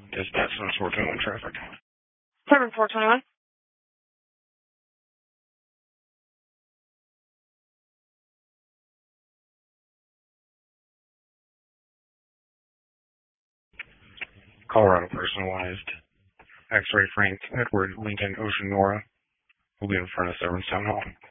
Dispatch 7421 traffic. 7421. Colorado personalized. X-ray Frank Edward Lincoln Ocean Nora will be in front of Severance Town Hall.